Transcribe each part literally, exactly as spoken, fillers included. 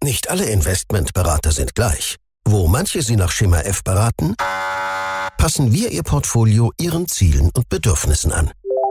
Nicht alle Investmentberater sind gleich. Wo manche Sie nach Schema F beraten, passen wir Ihr Portfolio Ihren Zielen und Bedürfnissen an.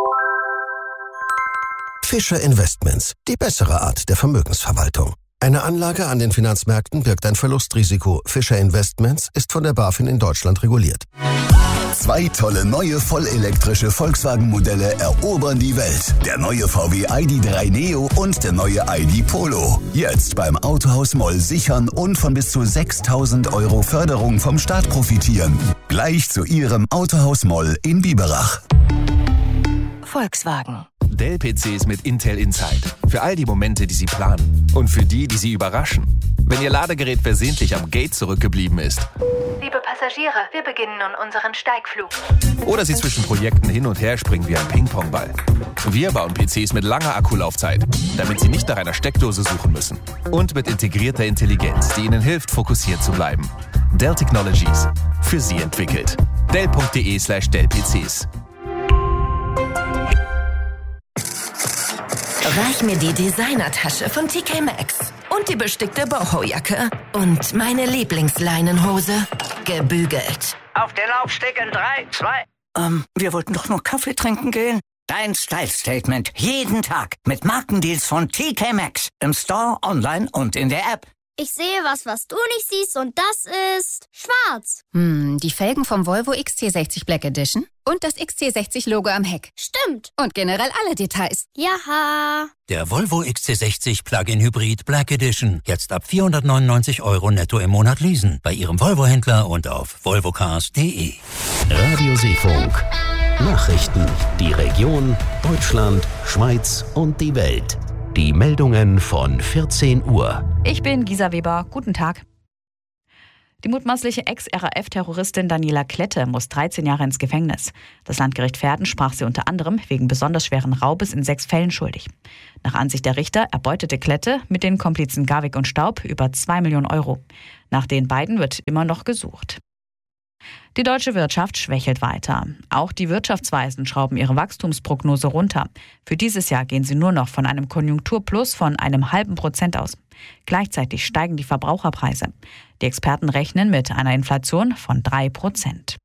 Fischer Investments, die bessere Art der Vermögensverwaltung. Eine Anlage an den Finanzmärkten birgt ein Verlustrisiko. Fischer Investments ist von der BaFin in Deutschland reguliert. Zwei tolle neue vollelektrische Volkswagen-Modelle erobern die Welt. Der neue V W I D drei Neo und der neue I D Polo. Jetzt beim Autohaus Moll sichern und von bis zu sechstausend Euro Förderung vom Staat profitieren. Gleich zu Ihrem Autohaus Moll in Biberach. Volkswagen. Dell-P Cs mit Intel Inside. Für all die Momente, die Sie planen. Und für die, die Sie überraschen. Wenn Ihr Ladegerät versehentlich am Gate zurückgeblieben ist. Liebe Passagiere, wir beginnen nun unseren Steigflug. Oder Sie zwischen Projekten hin und her springen wie ein Ping-Pong-Ball. Wir bauen P Cs mit langer Akkulaufzeit, damit Sie nicht nach einer Steckdose suchen müssen. Und mit integrierter Intelligenz, die Ihnen hilft, fokussiert zu bleiben. Dell Technologies. Für Sie entwickelt. Dell.de slash Dell-PCs. Reich mir die Designertasche von T K Maxx und die bestickte Boho-Jacke und meine Lieblingsleinenhose, gebügelt. Auf den Laufsteg in drei, zwei... Ähm, wir wollten doch nur Kaffee trinken gehen. Dein Style-Statement jeden Tag mit Markendeals von T K Maxx. Im Store, online und in der App. Ich sehe was, was du nicht siehst und das ist schwarz. Hm, die Felgen vom Volvo X C sechzig Black Edition und das X C sechzig Logo am Heck. Stimmt. Und generell alle Details. Jaha. Der Volvo X C sechzig Plug-in Hybrid Black Edition. Jetzt ab vierhundertneunundneunzig Euro netto im Monat leasen. Bei Ihrem Volvo-Händler und auf volvocars punkt de. Radio Seefunk. Nachrichten. Die Region, Deutschland, Schweiz und die Welt. Die Meldungen von vierzehn Uhr. Ich bin Gisa Weber. Guten Tag. Die mutmaßliche Ex-R A F-Terroristin Daniela Klette muss dreizehn Jahre ins Gefängnis. Das Landgericht Verden sprach sie unter anderem wegen besonders schweren Raubes in sechs Fällen schuldig. Nach Ansicht der Richter erbeutete Klette mit den Komplizen Garwig und Staub über zwei Millionen Euro. Nach den beiden wird immer noch gesucht. Die deutsche Wirtschaft schwächelt weiter. Auch die Wirtschaftsweisen schrauben ihre Wachstumsprognose runter. Für dieses Jahr gehen sie nur noch von einem Konjunkturplus von einem halben Prozent aus. Gleichzeitig steigen die Verbraucherpreise. Die Experten rechnen mit einer Inflation von drei Prozent.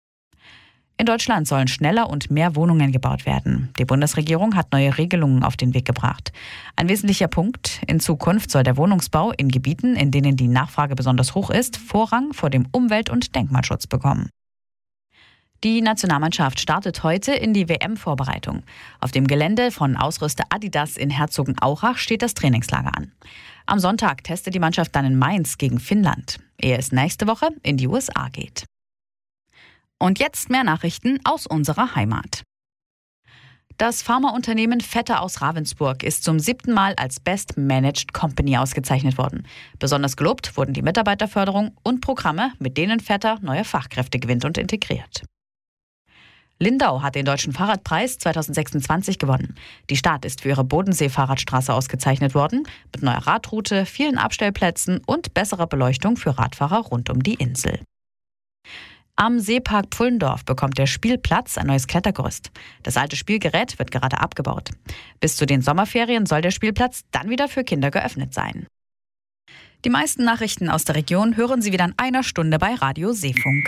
In Deutschland sollen schneller und mehr Wohnungen gebaut werden. Die Bundesregierung hat neue Regelungen auf den Weg gebracht. Ein wesentlicher Punkt: In Zukunft soll der Wohnungsbau in Gebieten, in denen die Nachfrage besonders hoch ist, Vorrang vor dem Umwelt- und Denkmalschutz bekommen. Die Nationalmannschaft startet heute in die W M-Vorbereitung. Auf dem Gelände von Ausrüster Adidas in Herzogenaurach steht das Trainingslager an. Am Sonntag testet die Mannschaft dann in Mainz gegen Finnland, ehe es nächste Woche in die U S A geht. Und jetzt mehr Nachrichten aus unserer Heimat. Das Pharmaunternehmen Vetter aus Ravensburg ist zum siebten Mal als Best Managed Company ausgezeichnet worden. Besonders gelobt wurden die Mitarbeiterförderung und Programme, mit denen Vetter neue Fachkräfte gewinnt und integriert. Lindau hat den Deutschen Fahrradpreis zwanzig sechsundzwanzig gewonnen. Die Stadt ist für ihre Bodensee-Fahrradstraße ausgezeichnet worden, mit neuer Radroute, vielen Abstellplätzen und besserer Beleuchtung für Radfahrer rund um die Insel. Am Seepark Pfullendorf bekommt der Spielplatz ein neues Klettergerüst. Das alte Spielgerät wird gerade abgebaut. Bis zu den Sommerferien soll der Spielplatz dann wieder für Kinder geöffnet sein. Die meisten Nachrichten aus der Region hören Sie wieder in einer Stunde bei Radio Seefunk.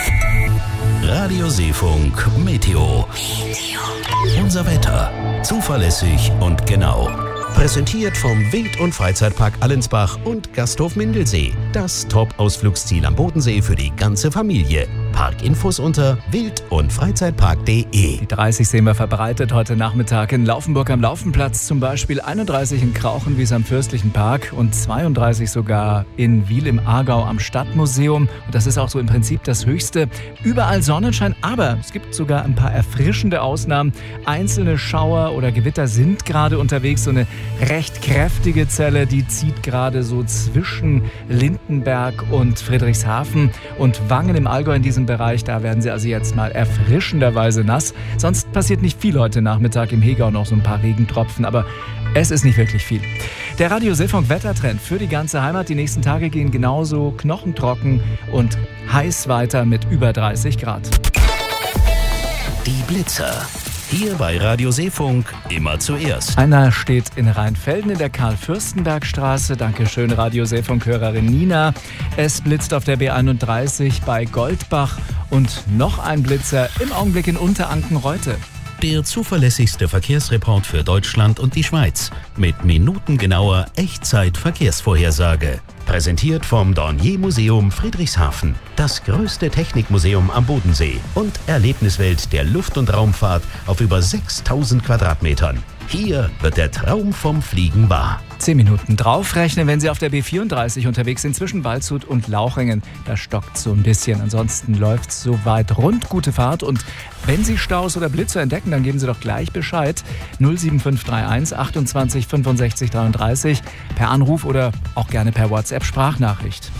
Radio Seefunk Meteo. Meteo. Unser Wetter. Zuverlässig und genau. Präsentiert vom Wild- und Freizeitpark Allensbach und Gasthof Mindelsee. Das Top-Ausflugsziel am Bodensee für die ganze Familie. Parkinfos unter wild- und freizeitpark punkt de. Die dreißig sehen wir verbreitet heute Nachmittag in Laufenburg am Laufenplatz, zum Beispiel einunddreißig in Krauchenwies am Fürstlichen Park und zweiunddreißig sogar in Wiel im Aargau am Stadtmuseum. Und das ist auch so im Prinzip das Höchste. Überall Sonnenschein, aber es gibt sogar ein paar erfrischende Ausnahmen. Einzelne Schauer oder Gewitter sind gerade unterwegs. So eine recht kräftige Zelle, die zieht gerade so zwischen Lindenberg und Friedrichshafen und Wangen im Allgäu in diesem Bereich. Da werden sie also jetzt mal erfrischenderweise nass. Sonst passiert nicht viel heute Nachmittag. Im Hegau noch so ein paar Regentropfen, aber es ist nicht wirklich viel. Der Radio Seefunk Wettertrend für die ganze Heimat. Die nächsten Tage gehen genauso knochentrocken und heiß weiter mit über dreißig Grad. Die Blitzer. Hier bei Radio Seefunk immer zuerst. Einer steht in Rheinfelden in der Karl-Fürstenberg-Straße. Dankeschön, Radio Seefunk-Hörerin Nina. Es blitzt auf der B einunddreißig bei Goldbach und noch ein Blitzer im Augenblick in Unteranken-Reute. Der zuverlässigste Verkehrsreport für Deutschland und die Schweiz mit minutengenauer Echtzeit-Verkehrsvorhersage. Präsentiert vom Dornier-Museum Friedrichshafen, das größte Technikmuseum am Bodensee und Erlebniswelt der Luft- und Raumfahrt auf über sechstausend Quadratmetern. Hier wird der Traum vom Fliegen wahr. Zehn Minuten draufrechnen, wenn Sie auf der B vierunddreißig unterwegs sind zwischen Waldshut und Lauchringen. Da stockt so ein bisschen. Ansonsten läuft es soweit rund. Gute Fahrt. Und wenn Sie Staus oder Blitzer entdecken, dann geben Sie doch gleich Bescheid. null sieben fünf drei eins achtundzwanzig fünfundsechzig dreiunddreißig per Anruf oder auch gerne per WhatsApp-Sprachnachricht.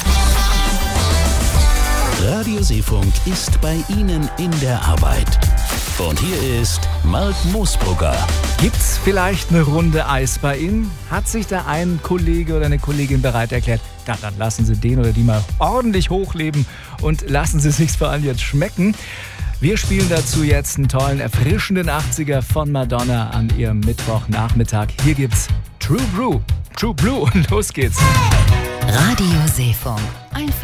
Radio Seefunk ist bei Ihnen in der Arbeit. Und hier ist Mark Moosbrugger. Gibt's vielleicht eine Runde Eis bei Ihnen? Hat sich da ein Kollege oder eine Kollegin bereit erklärt? Ja, dann lassen Sie den oder die mal ordentlich hochleben und lassen Sie sich's vor allem jetzt schmecken. Wir spielen dazu jetzt einen tollen, erfrischenden achtziger von Madonna an Ihrem Mittwochnachmittag. Hier gibt's True Blue. True Blue und los geht's. Radio Seefunk. Einfach